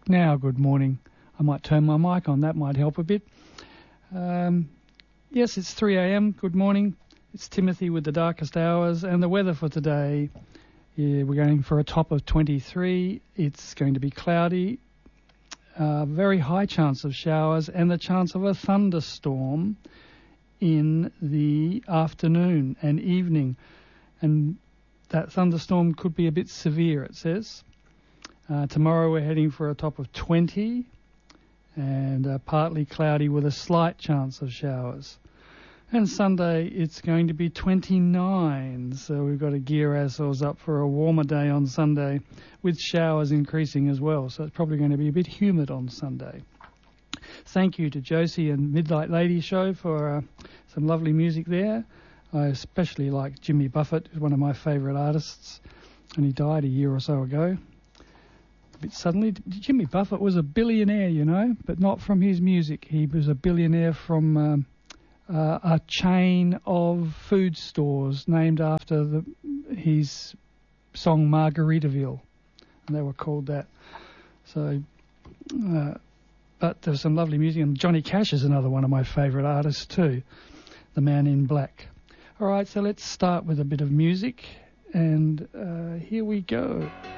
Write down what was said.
now. Good morning. I might turn my mic on. That might help a bit. Yes, it's 3 a.m. Good morning. It's Timothy with the darkest hours, and the weather for today. Yeah, we're going for a top of 23. It's going to be cloudy. Very high chance of showers and the chance of a thunderstorm in the afternoon and evening. And that thunderstorm could be a bit severe, it says. Tomorrow we're heading for a top of 20 and partly cloudy with a slight chance of showers. And Sunday it's going to be 29, so we've got to gear ourselves up for a warmer day on Sunday with showers increasing as well, so it's probably going to be a bit humid on Sunday. Thank you to Josie and Midnight Lady Show for some lovely music there. I especially like Jimmy Buffett, who's one of my favourite artists, and he died a year or so ago. A bit suddenly. Jimmy Buffett was a billionaire, you know, but not from his music. He was a billionaire from a chain of food stores named after his song Margaritaville, and they were called that. So, but there's some lovely music, and Johnny Cash is another one of my favourite artists too, the Man in Black. All right, so let's start with a bit of music, and here we go.